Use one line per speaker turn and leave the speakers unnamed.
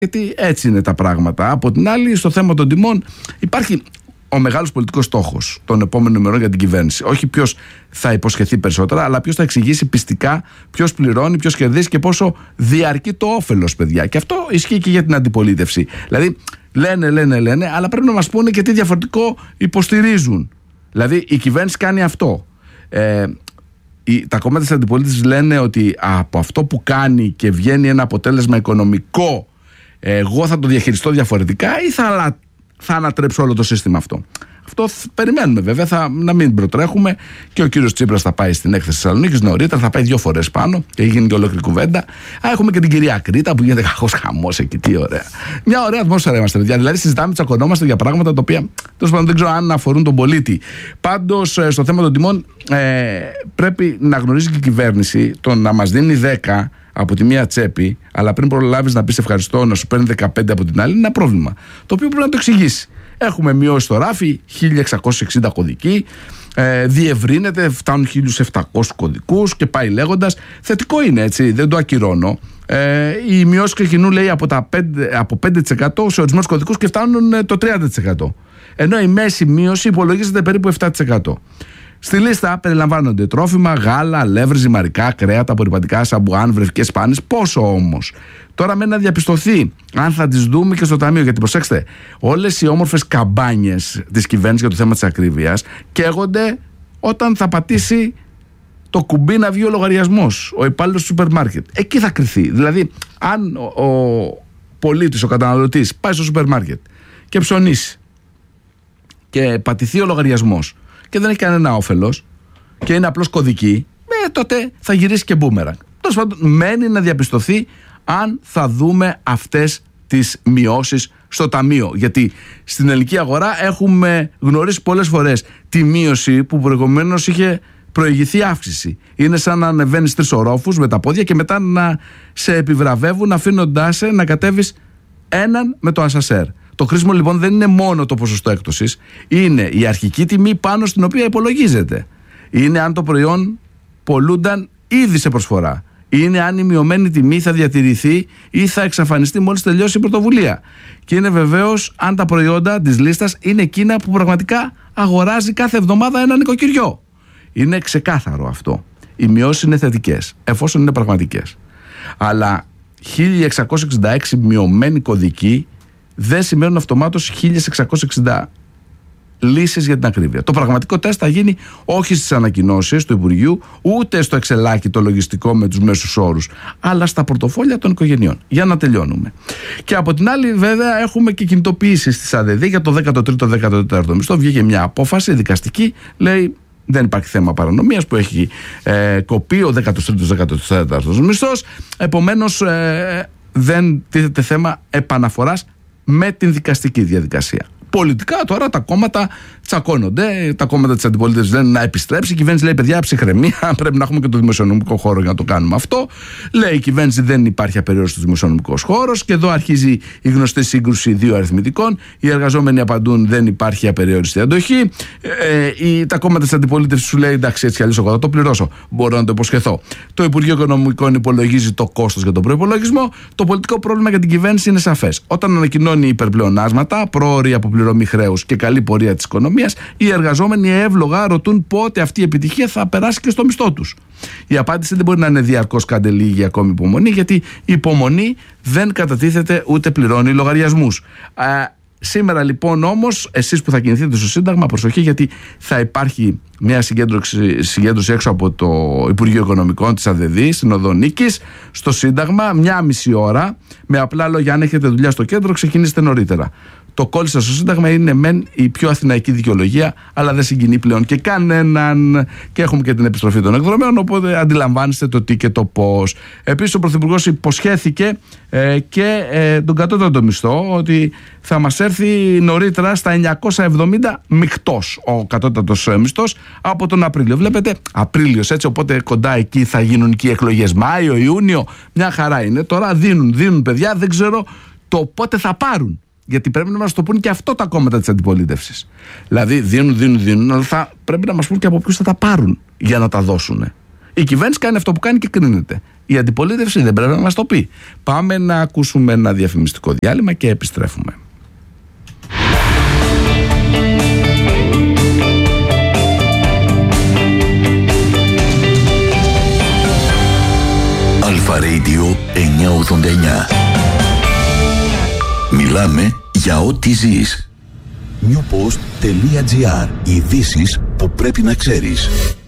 Γιατί έτσι είναι τα πράγματα. Από την άλλη, στο θέμα των τιμών υπάρχει ο μεγάλος πολιτικός στόχος των επόμενων ημερών για την κυβέρνηση. Όχι ποιος θα υποσχεθεί περισσότερα, αλλά ποιος θα εξηγήσει πιστικά ποιος πληρώνει, ποιος κερδίζει και πόσο διαρκεί το όφελος, παιδιά. Και αυτό ισχύει και για την αντιπολίτευση. Δηλαδή, λένε, αλλά πρέπει να μας πούνε και τι διαφορετικό υποστηρίζουν. Δηλαδή, η κυβέρνηση κάνει αυτό. Τα κόμματα της αντιπολίτευσης λένε ότι από αυτό που κάνει και βγαίνει ένα αποτέλεσμα οικονομικό, εγώ θα το διαχειριστώ διαφορετικά ή θα ανατρέψω όλο το σύστημα αυτό. Αυτό περιμένουμε βέβαια, να μην προτρέχουμε. Και ο κύριος Τσίπρας θα πάει στην έκθεση Θεσσαλονίκης νωρίτερα, θα πάει 2 φορές πάνω και γίνει και ολόκληρη κουβέντα. Έχουμε και την κυρία Κρήτα που γίνεται χαμός εκεί, τι ωραία. Μια ωραία ατμόσφαιρα είμαστε, παιδιά. Δηλαδή συζητάμε, τσακωνόμαστε για πράγματα τα οποία τέλος πάντων δεν ξέρω αν αφορούν τον πολίτη. Πάντως στο θέμα των τιμών πρέπει να γνωρίζει και η κυβέρνηση το να μας δίνει 10 από τη μία τσέπη, αλλά πριν προλάβεις να πεις ευχαριστώ, να σου παίρνει 15 από την άλλη, είναι ένα πρόβλημα. Το οποίο πρέπει να το εξηγήσει. Έχουμε μειώσει το ράφι, 1660 κωδικοί, διευρύνεται, φτάνουν 1700 κωδικούς και πάει λέγοντας. Θετικό είναι, έτσι, δεν το ακυρώνω. Οι μειώσεις ξεκινούν, λέει, από 5% σε ορισμένους κωδικούς και φτάνουν το 30%. Ενώ η μέση μείωση υπολογίζεται περίπου 7%. Στη λίστα περιλαμβάνονται τρόφιμα, γάλα, αλεύρι, ζυμαρικά, κρέατα, απορρυπαντικά, σαμπουάν, βρεφικές σπάνιες. Πόσο όμως? Τώρα μένει να διαπιστωθεί αν θα τις δούμε και στο ταμείο. Γιατί προσέξτε, όλες οι όμορφες καμπάνιες της κυβέρνησης για το θέμα της ακρίβειας καίγονται όταν θα πατήσει το κουμπί να βγει ο λογαριασμός, ο υπάλληλος του σούπερ μάρκετ. Εκεί θα κριθεί. Δηλαδή, αν ο πολίτης, ο καταναλωτής πάει στο σούπερ μάρκετ και ψωνίσει και πατηθεί ο λογαριασμός και δεν έχει κανένα όφελος και είναι απλώς κωδική, τότε θα γυρίσει και μπούμερανγκ. Τέλος πάντων, μένει να διαπιστωθεί αν θα δούμε αυτές τις μειώσεις στο ταμείο. Γιατί στην ελληνική αγορά έχουμε γνωρίσει πολλές φορές τη μείωση που προηγουμένως είχε προηγηθεί αύξηση. Είναι σαν να ανεβαίνεις 3 ορόφους με τα πόδια και μετά να σε επιβραβεύουν αφήνοντάς σε να κατέβεις έναν με το ασανσέρ. Το κρίσιμο λοιπόν δεν είναι μόνο το ποσοστό έκπτωσης, είναι η αρχική τιμή πάνω στην οποία υπολογίζεται. Είναι αν το προϊόν πολλούνταν ήδη σε προσφορά. Είναι αν η μειωμένη τιμή θα διατηρηθεί ή θα εξαφανιστεί μόλις τελειώσει η πρωτοβουλία. Και είναι βεβαίως αν τα προϊόντα της λίστας είναι εκείνα που πραγματικά αγοράζει κάθε εβδομάδα ένα νοικοκυριό. Είναι ξεκάθαρο αυτό. Οι μειώσεις είναι θετικές, εφόσον είναι πραγματικές. Αλλά 1666 μειωμένοι κωδικοί δεν σημαίνουν αυτομάτως 1660 λύσεις για την ακρίβεια. Το πραγματικό τεστ θα γίνει όχι στις ανακοινώσεις του Υπουργείου, ούτε στο εξελάκι το λογιστικό με τους μέσους όρους, αλλά στα πορτοφόλια των οικογενειών. Για να τελειώνουμε. Και από την άλλη, βέβαια, έχουμε και κινητοποιήσεις της ΑΔΔ για το 13ο-14ο μισθό. Βγήκε μια απόφαση δικαστική, λέει δεν υπάρχει θέμα παρανομίας που έχει κοπεί ο 13ο-14ο μισθός. Επομένως, δεν τίθεται θέμα επαναφοράς με την δικαστική διαδικασία. Πολιτικά τώρα τα κόμματα τσακώνονται. Τα κόμματα της αντιπολίτευσης λένε να επιστρέψει. Η κυβέρνηση λέει: παιδιά, ψυχραιμία. Πρέπει να έχουμε και το δημοσιονομικό χώρο για να το κάνουμε αυτό. Λέει η κυβέρνηση: δεν υπάρχει απεριόριστος δημοσιονομικός χώρος. Και εδώ αρχίζει η γνωστή σύγκρουση 2 αριθμητικών. Οι εργαζόμενοι απαντούν: δεν υπάρχει απεριόριστη αντοχή. Τα κόμματα της αντιπολίτευσης σου λέει: εντάξει, έτσι κι αλλιώς εγώ θα το πληρώσω. Μπορώ να το υποσχεθώ. Το Υπουργείο Οικονομικών υπολογίζει το κόστος για τον προϋπολογισμό. Το πολιτικό πρόβλημα για την κυβέρνηση είναι σαφές. Όταν ανακοινώνει υπερπλεονάσματα, πρόωρη αποπληρωμή χρέους και καλή πορεία της οικονομίας, οι εργαζόμενοι εύλογα ρωτούν πότε αυτή η επιτυχία θα περάσει και στο μισθό τους. Η απάντηση δεν μπορεί να είναι διαρκώς κάντε λίγη ακόμη υπομονή, γιατί η υπομονή δεν κατατίθεται ούτε πληρώνει λογαριασμούς. Σήμερα λοιπόν όμως, εσείς που θα κινηθείτε στο Σύνταγμα, προσοχή, γιατί θα υπάρχει μια συγκέντρωση έξω από το Υπουργείο Οικονομικών της ΑΔΔ στην Οδό Νίκης, στο Σύνταγμα, 1,5 ώρα. Με απλά λόγια, αν έχετε δουλειά στο κέντρο, ξεκινήστε νωρίτερα. Το κόλλησα στο Σύνταγμα είναι μεν η πιο αθηναϊκή δικαιολογία, αλλά δεν συγκινεί πλέον και κανέναν. Και έχουμε και την επιστροφή των εκδρομέων, οπότε αντιλαμβάνεστε το τι και το πώς. Επίσης, ο Πρωθυπουργός υποσχέθηκε και τον κατώτατο μισθό ότι θα μας έρθει νωρίτερα στα 970 μεικτός ο κατώτατος μισθός από τον Απρίλιο. Βλέπετε, Απρίλιος έτσι, οπότε κοντά εκεί θα γίνουν και οι εκλογές. Μάιο, Ιούνιο, μια χαρά είναι. Τώρα δίνουν παιδιά, δεν ξέρω το πότε θα πάρουν. Γιατί πρέπει να μας το πούν και αυτό τα κόμματα της αντιπολίτευσης. Δηλαδή δίνουν, αλλά πρέπει να μας πούν και από ποιους θα τα πάρουν για να τα δώσουν. Η κυβέρνηση κάνει αυτό που κάνει και κρίνεται. Η αντιπολίτευση δεν πρέπει να μας το πει. Πάμε να ακούσουμε ένα διαφημιστικό διάλειμμα και επιστρέφουμε.
Αλφα Radio 989. Μιλάμε για ό,τι ζεις. Newpost.gr. Ειδήσεις που πρέπει να ξέρεις.